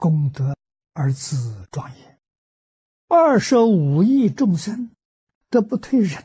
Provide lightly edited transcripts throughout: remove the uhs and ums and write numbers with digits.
功德而自庄严。25亿众生得不退忍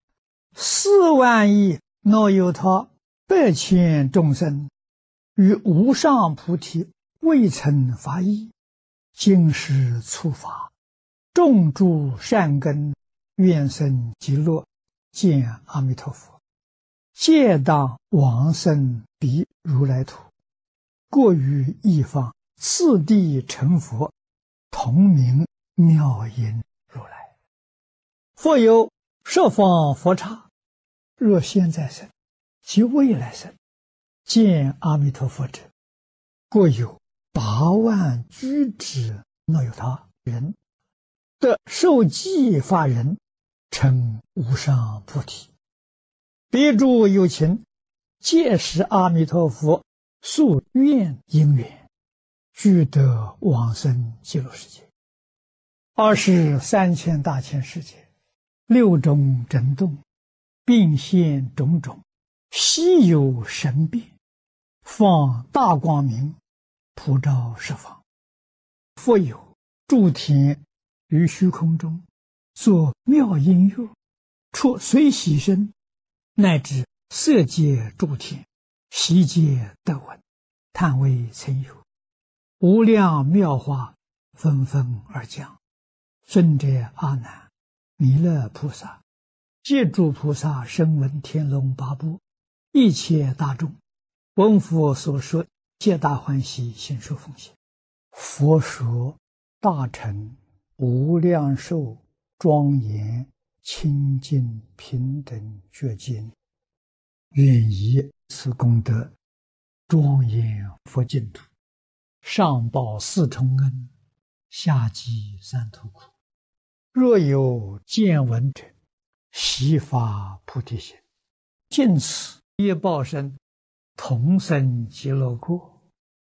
，4万亿若有他100千众生与无上菩提未曾发意，今时初发，种诸善根，愿生极乐，见阿弥陀佛，皆当往生彼如来土，过于一方，次第成佛，同名妙音如来。复有十方佛刹，若现在生及未来生，见阿弥陀佛者，过有8万居之若有他人，得受记法人，成无上菩提。彼诸有情，皆是阿弥陀佛宿愿因缘，俱得往生极乐世界。23千大千世界，6种震动，并现种种，稀有神变，放大光明，普照十方。复有诸天于虚空中，作妙音乐，出随喜声，乃至色界诸天，悉皆得闻，叹为曾有。无量妙法纷纷而降。尊者阿难、弥勒菩萨、皆诸菩萨声闻天龙八部，一切大众，闻佛所说，皆大欢喜，心受奉献。佛说大乘无量寿庄严清净平等觉经，愿以此功德庄严佛净土，上报4重恩，下济3途苦。若有见闻者，悉发菩提心，尽此业报身，同生极乐国。